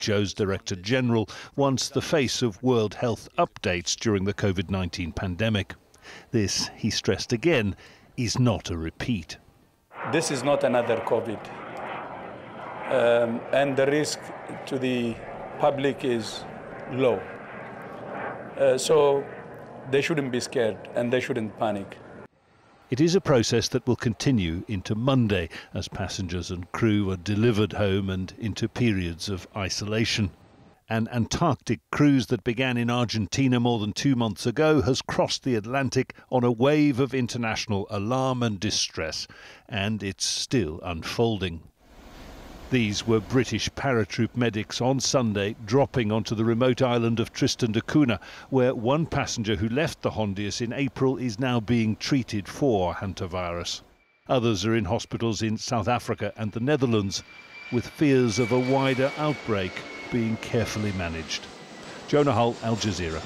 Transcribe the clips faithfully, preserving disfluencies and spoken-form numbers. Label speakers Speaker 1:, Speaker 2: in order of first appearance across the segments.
Speaker 1: O's Director General, once the face of World Health updates during the COVID nineteen pandemic. This, he stressed again, is not a repeat.
Speaker 2: This is not another COVID. Um, and the risk to the public is low. Uh, so they shouldn't be scared and they shouldn't panic.
Speaker 1: It is a process that will continue into Monday as passengers and crew are delivered home and into periods of isolation. An Antarctic cruise that began in Argentina more than two months ago has crossed the Atlantic on a wave of international alarm and distress, and it's still unfolding. These were British paratroop medics on Sunday dropping onto the remote island of Tristan da Cunha, where one passenger who left the Hondius in April is now being treated for hantavirus. Others are in hospitals in South Africa and the Netherlands, with fears of a wider outbreak being carefully managed. Jonah Hull, Al Jazeera.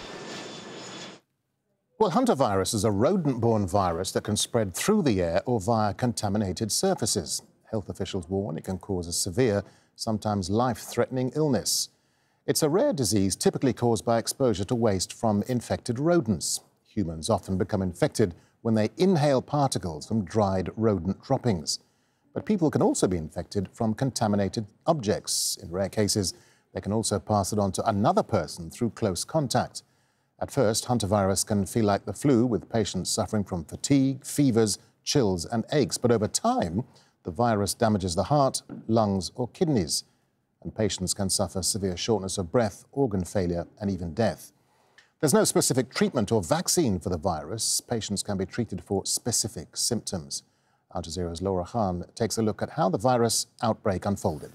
Speaker 3: Well, hantavirus is a rodent-borne virus that can spread through the air or via contaminated surfaces. Health officials warn it can cause a severe, sometimes life-threatening illness. It's a rare disease typically caused by exposure to waste from infected rodents. Humans often become infected when they inhale particles from dried rodent droppings. But people can also be infected from contaminated objects. In rare cases, they can also pass it on to another person through close contact. At first, hantavirus can feel like the flu, with patients suffering from fatigue, fevers, chills and aches. But over time, the virus damages the heart, lungs or kidneys, and patients can suffer severe shortness of breath, organ failure and even death. There's no specific treatment or vaccine for the virus. Patients can be treated for specific symptoms. Al Jazeera's Laura Khan takes a look at how the virus outbreak unfolded.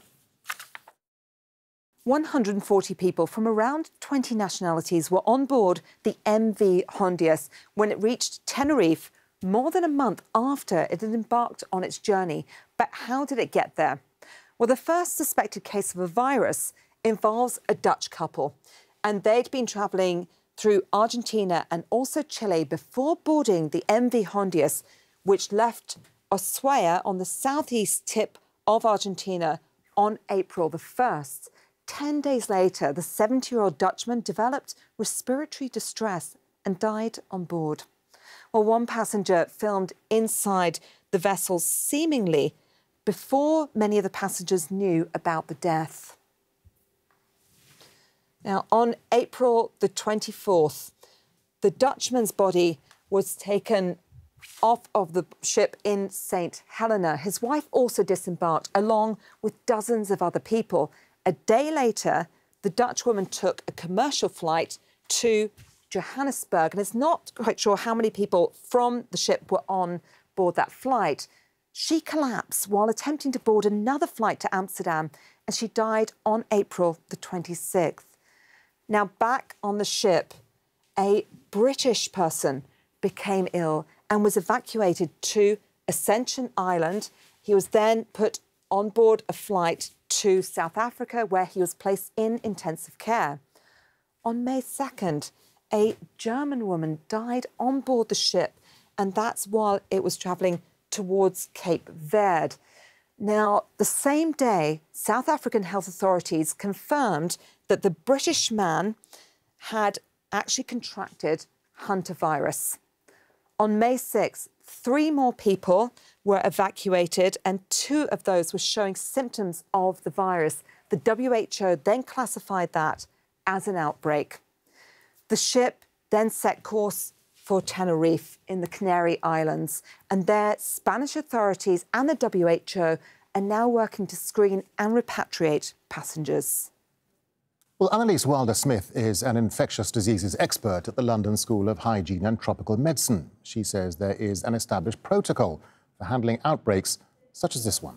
Speaker 4: one hundred forty people from around twenty nationalities were on board the M V Hondius when it reached Tenerife more than a month after it had embarked on its journey. But how did it get there? Well, the first suspected case of a virus involves a Dutch couple, and they'd been travelling through Argentina and also Chile before boarding the M V Hondius, which left Ushuaia on the southeast tip of Argentina on April the first. Ten days later, the seventy-year-old Dutchman developed respiratory distress and died on board. Well, one passenger filmed inside the vessel seemingly before many of the passengers knew about the death. Now, on April the twenty-fourth, the Dutchman's body was taken off of the ship in Saint Helena. His wife also disembarked, along with dozens of other people. A day later, the Dutch woman took a commercial flight to Johannesburg, and it's not quite sure how many people from the ship were on board that flight. She collapsed while attempting to board another flight to Amsterdam, and she died on April the twenty-sixth. Now, back on the ship, a British person became ill and was evacuated to Ascension Island. He was then put on board a flight to South Africa, where he was placed in intensive care. On May second, a German woman died on board the ship, and that's while it was travelling towards Cape Verde. Now, the same day, South African health authorities confirmed that the British man had actually contracted hantavirus. On May sixth, three more people were evacuated, and two of those were showing symptoms of the virus. The W H O then classified that as an outbreak. The ship then set course for Tenerife in the Canary Islands, and there Spanish authorities and the W H O are now working to screen and repatriate passengers.
Speaker 3: Well, Annalise Wilder-Smith is an infectious diseases expert at the London School of Hygiene and Tropical Medicine. She says there is an established protocol for handling outbreaks such as this one.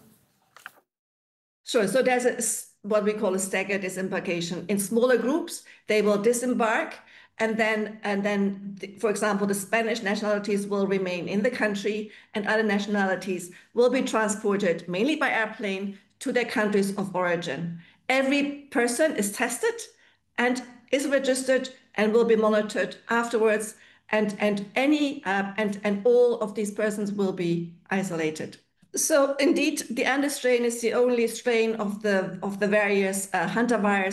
Speaker 5: Sure. So there's a, what we call a staggered disembarkation. In smaller groups, they will disembark, and then, and then, for example, the Spanish nationalities will remain in the country, and other nationalities will be transported, mainly by airplane, to their countries of origin. Every person is tested and is registered and will be monitored afterwards, and and any uh, and and all of these persons will be isolated. So indeed, the Andes strain is the only strain of the of the various uh, hantavirus